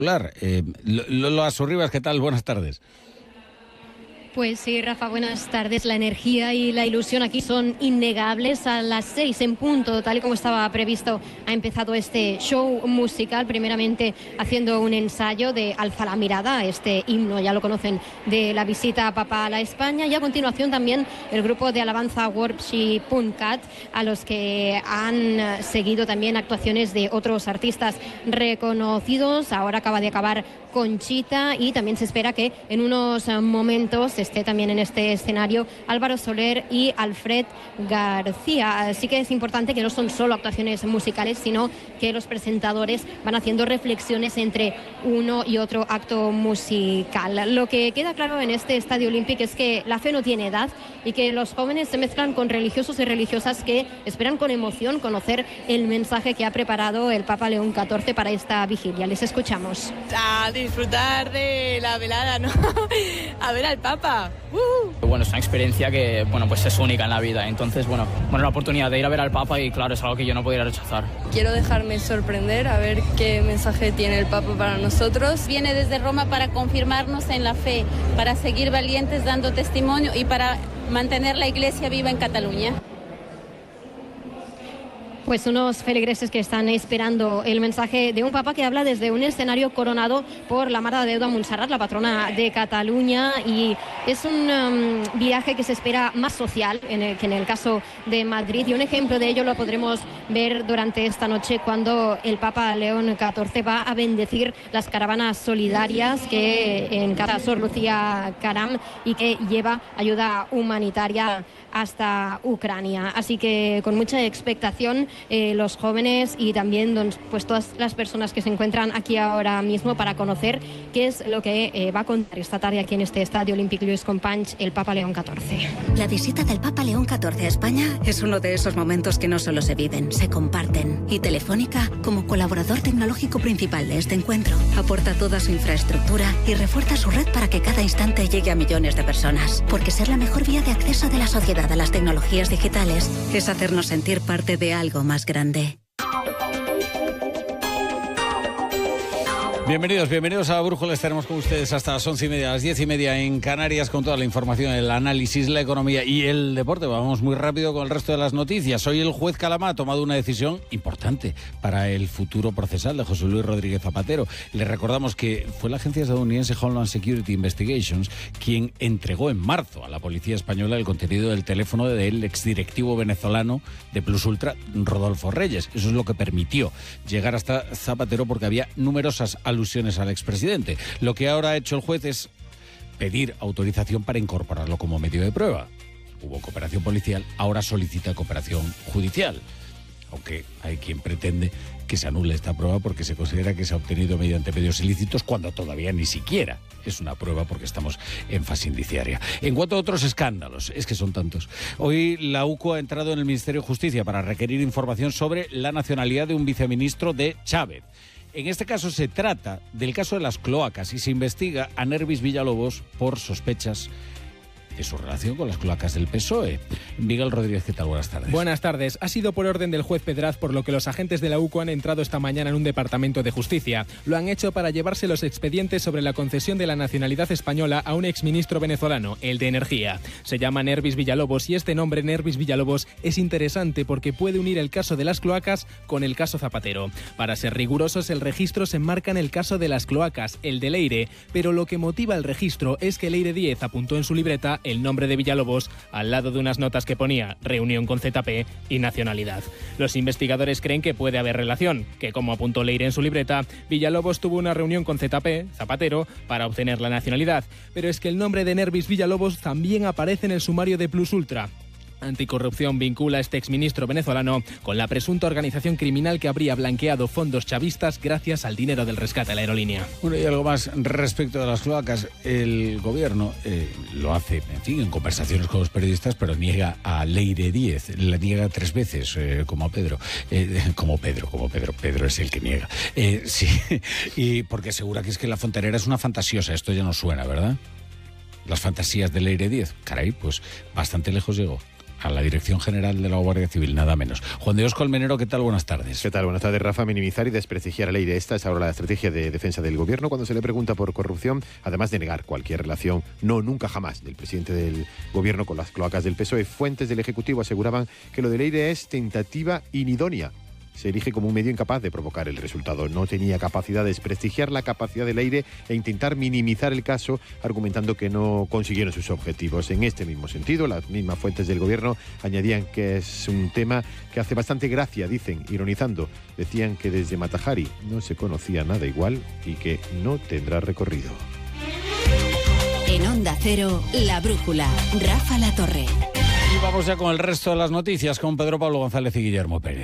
Lola Sorribas, ¿qué tal? Buenas tardes. Pues sí, Rafa, buenas tardes. La energía y la ilusión aquí son innegables. A las 6 en punto, tal y como estaba previsto, ha empezado este show musical, primeramente haciendo un ensayo de Alza la mirada, este himno, ya lo conocen, de la visita papal a España, y a continuación también el grupo de alabanza Worship.cat, a los que han seguido también actuaciones de otros artistas reconocidos. Ahora acaba de acabar Conchita y también se espera que en unos momentos esté también en este escenario Álvaro Soler y Alfred García. Así que es importante que no son solo actuaciones musicales, sino que los presentadores van haciendo reflexiones entre uno y otro acto musical. Lo que queda claro en este Estadio Olímpico es que la fe no tiene edad y que los jóvenes se mezclan con religiosos y religiosas que esperan con emoción conocer el mensaje que ha preparado el Papa León XIV para esta vigilia. Les escuchamos. A disfrutar de la velada, ¿no? A ver al Papa. Bueno, es una experiencia que, pues es única en la vida. Entonces, la oportunidad de ir a ver al Papa, y claro, es algo que yo no podría rechazar. Quiero dejarme sorprender a ver qué mensaje tiene el Papa para nosotros. Viene desde Roma para confirmarnos en la fe, para seguir valientes dando testimonio y para mantener la Iglesia viva en Cataluña. Pues unos feligreses que están esperando el mensaje de un papa que habla desde un escenario coronado por la Mare de Déu de Montserrat, la patrona de Cataluña, y es un viaje que se espera más social que en el caso de Madrid, y un ejemplo de ello lo podremos ver durante esta noche cuando el Papa León XIV va a bendecir las caravanas solidarias que encabeza Sor Lucía Caram y que lleva ayuda humanitaria hasta Ucrania. Así que con mucha expectación los jóvenes y también pues todas las personas que se encuentran aquí ahora mismo para conocer qué es lo que va a contar esta tarde aquí en este Estadio Olímpic Lluís Companys el Papa León XIV. La visita del Papa León XIV a España es uno de esos momentos que no solo se viven, se comparten. Y Telefónica, como colaborador tecnológico principal de este encuentro, aporta toda su infraestructura y refuerza su red para que cada instante llegue a millones de personas. Porque ser la mejor vía de acceso de la sociedad a las tecnologías digitales es hacernos sentir parte de algo más grande. Bienvenidos a Brújula. Estaremos con ustedes hasta las 11:30, las 10:30 en Canarias, con toda la información, el análisis, la economía y el deporte. Vamos muy rápido con el resto de las noticias. Hoy el juez Calamá ha tomado una decisión importante para el futuro procesal de José Luis Rodríguez Zapatero. Le recordamos que fue la agencia estadounidense Homeland Security Investigations quien entregó en marzo a la policía española el contenido del teléfono del exdirectivo venezolano de Plus Ultra, Rodolfo Reyes. Eso es lo que permitió llegar hasta Zapatero, porque había numerosas alusiones al expresidente. Lo que ahora ha hecho el juez es pedir autorización para incorporarlo como medio de prueba. Hubo cooperación policial, ahora solicita cooperación judicial. Aunque hay quien pretende que se anule esta prueba porque se considera que se ha obtenido mediante medios ilícitos, cuando todavía ni siquiera es una prueba, porque estamos en fase indiciaria. En cuanto a otros escándalos, es que son tantos. Hoy la UCO ha entrado en el Ministerio de Justicia para requerir información sobre la nacionalidad de un viceministro de Chávez. En este caso se trata del caso de las cloacas y se investiga a Nervis Villalobos por sospechas de su relación con las cloacas del PSOE. Miguel Rodríguez, ¿qué tal? Buenas tardes. Buenas tardes. Ha sido por orden del juez Pedraz por lo que los agentes de la UCO han entrado esta mañana en un departamento de justicia. Lo han hecho para llevarse los expedientes sobre la concesión de la nacionalidad española a un exministro venezolano, el de Energía. Se llama Nervis Villalobos y este nombre, Nervis Villalobos, es interesante porque puede unir el caso de las cloacas con el caso Zapatero. Para ser rigurosos, el registro se enmarca en el caso de las cloacas, el de Leire, pero lo que motiva el registro es que Leire 10 apuntó en su libreta el nombre de Villalobos al lado de unas notas que ponía reunión con ZP y nacionalidad. Los investigadores creen que puede haber relación, que como apuntó Leire en su libreta, Villalobos tuvo una reunión con ZP, Zapatero, para obtener la nacionalidad. Pero es que el nombre de Nervis Villalobos también aparece en el sumario de Plus Ultra. Anticorrupción vincula a este exministro venezolano con la presunta organización criminal que habría blanqueado fondos chavistas gracias al dinero del rescate a la aerolínea. Bueno, y algo más respecto de las cloacas. El gobierno lo hace, en fin, en conversaciones con los periodistas, pero niega a Leire 10, la niega 3 veces, como a Pedro. Como Pedro es el que niega. Sí, y porque asegura que es que la fontanera es una fantasiosa. Esto ya no suena, ¿verdad? Las fantasías de Leire 10. Caray, pues bastante lejos llegó. a la Dirección General de la Guardia Civil, nada menos. Juan Dios Colmenero, ¿qué tal? Buenas tardes. ¿Qué tal? Buenas tardes, Rafa. Minimizar y desprestigiar la ley de esta es ahora la estrategia de defensa del gobierno cuando se le pregunta por corrupción, además de negar cualquier relación, nunca jamás, del presidente del gobierno con las cloacas del PSOE. Fuentes del Ejecutivo aseguraban que lo de Leire es tentativa inidónea. Se erige como un medio incapaz de provocar el resultado. No tenía capacidad de desprestigiar la capacidad del Leire e intentar minimizar el caso, argumentando que no consiguieron sus objetivos. En este mismo sentido, las mismas fuentes del gobierno añadían que es un tema que hace bastante gracia, dicen, ironizando. Decían que desde Matajari no se conocía nada igual y que no tendrá recorrido. En Onda Cero, La Brújula, Rafa La Torre. Y vamos ya con el resto de las noticias con Pedro Pablo González y Guillermo Pérez.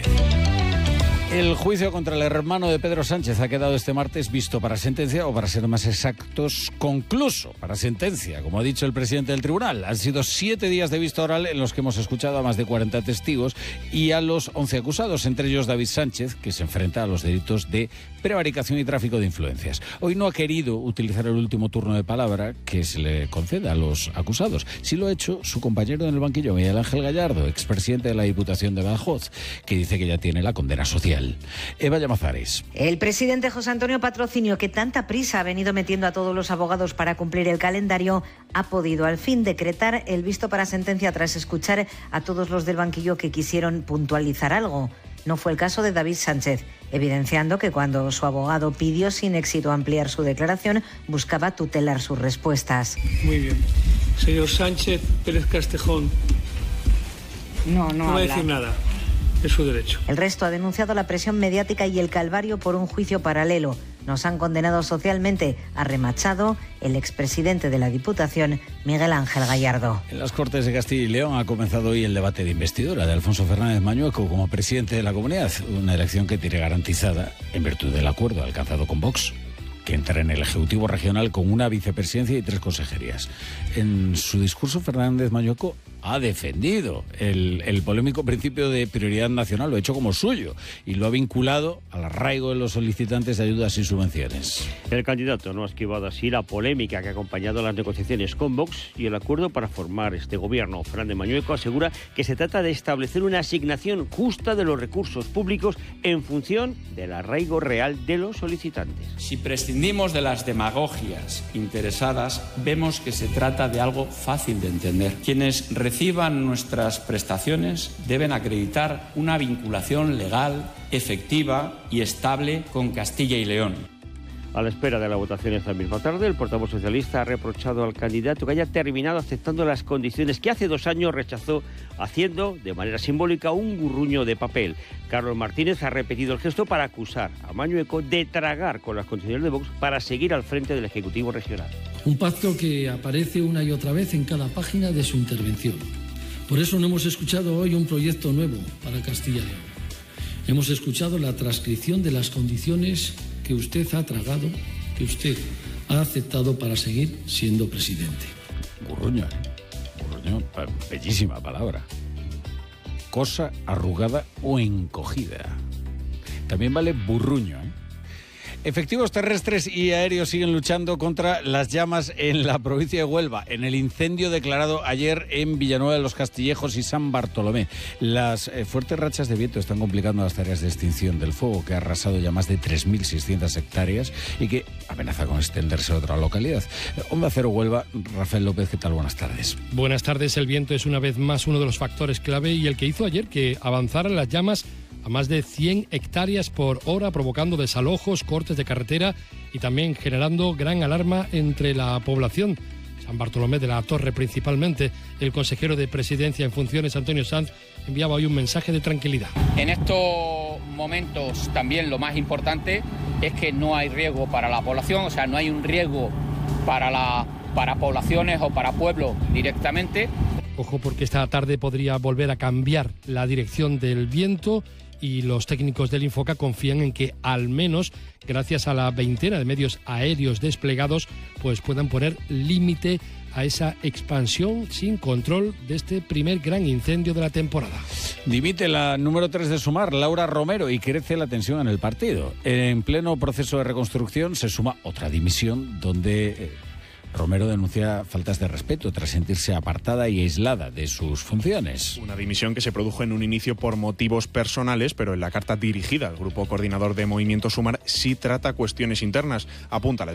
El juicio contra el hermano de Pedro Sánchez ha quedado este martes visto para sentencia, o para ser más exactos, concluso para sentencia, como ha dicho el presidente del tribunal. Han sido 7 días de vista oral en los que hemos escuchado a más de 40 testigos y a los 11 acusados, entre ellos David Sánchez, que se enfrenta a los delitos de prevaricación y tráfico de influencias. Hoy no ha querido utilizar el último turno de palabra que se le concede a los acusados. Sí lo ha hecho su compañero en el banquillo, Miguel Ángel Gallardo, expresidente de la Diputación de Badajoz, que dice que ya tiene la condena social. Eva Llamazares. El presidente José Antonio Patrocinio, que tanta prisa ha venido metiendo a todos los abogados para cumplir el calendario, ha podido al fin decretar el visto para sentencia tras escuchar a todos los del banquillo que quisieron puntualizar algo. No fue el caso de David Sánchez, evidenciando que cuando su abogado pidió sin éxito ampliar su declaración, buscaba tutelar sus respuestas. Muy bien. Señor Sánchez Pérez Castejón. No va a decir nada. Es su derecho. El resto ha denunciado la presión mediática y el calvario por un juicio paralelo. Nos han condenado socialmente, ha remachado el expresidente de la Diputación, Miguel Ángel Gallardo. En las Cortes de Castilla y León ha comenzado hoy el debate de investidura de Alfonso Fernández Mañueco como presidente de la comunidad, una elección que tiene garantizada en virtud del acuerdo alcanzado con Vox, que entra en el Ejecutivo Regional con una vicepresidencia y 3 consejerías. En su discurso, Fernández Mañueco ha defendido el polémico principio de prioridad nacional, lo ha hecho como suyo y lo ha vinculado al arraigo de los solicitantes de ayudas y subvenciones. El candidato no ha esquivado así la polémica que ha acompañado las negociaciones con Vox y el acuerdo para formar este gobierno. Fernández Mañueco asegura que se trata de establecer una asignación justa de los recursos públicos en función del arraigo real de los solicitantes. Si prescindimos de las demagogias interesadas, vemos que se trata de algo fácil de entender. Quienes reciban nuestras prestaciones deben acreditar una vinculación legal, efectiva y estable con Castilla y León. A la espera de la votación esta misma tarde, el portavoz socialista ha reprochado al candidato que haya terminado aceptando las condiciones que hace 2 años rechazó, haciendo de manera simbólica un gurruño de papel. Carlos Martínez ha repetido el gesto para acusar a Mañueco de tragar con las condiciones de Vox para seguir al frente del Ejecutivo Regional. Un pacto que aparece una y otra vez en cada página de su intervención. Por eso no hemos escuchado hoy un proyecto nuevo para Castilla y León. Hemos escuchado la transcripción de las condiciones que usted ha tragado, que usted ha aceptado para seguir siendo presidente. Gurruño, bellísima palabra. Cosa arrugada o encogida. También vale burruño, ¿eh? Efectivos terrestres y aéreos siguen luchando contra las llamas en la provincia de Huelva, en el incendio declarado ayer en Villanueva de los Castillejos y San Bartolomé. Las fuertes rachas de viento están complicando las tareas de extinción del fuego, que ha arrasado ya más de 3.600 hectáreas y que amenaza con extenderse a otra localidad. Onda Cero Huelva, Rafael López, ¿qué tal? Buenas tardes. Buenas tardes. El viento es una vez más uno de los factores clave y el que hizo ayer que avanzaran las llamas a más de 100 hectáreas por hora, provocando desalojos, cortes de carretera y también generando gran alarma entre la población. San Bartolomé de la Torre principalmente. El consejero de Presidencia en funciones, Antonio Sanz, enviaba hoy un mensaje de tranquilidad. En estos momentos también lo más importante es que no hay riesgo para la población, o sea, no hay un riesgo para poblaciones o para pueblos directamente. Ojo, porque esta tarde podría volver a cambiar la dirección del viento y los técnicos del Infoca confían en que al menos gracias a la veintena de medios aéreos desplegados pues puedan poner límite a esa expansión sin control de este primer gran incendio de la temporada. Dimite la número 3 de Sumar, Laura Romero, y crece la tensión en el partido. En pleno proceso de reconstrucción se suma otra dimisión donde Romero denuncia faltas de respeto tras sentirse apartada y aislada de sus funciones. Una dimisión que se produjo en un inicio por motivos personales, pero en la carta dirigida al Grupo Coordinador de Movimiento Sumar sí trata cuestiones internas. Apunta la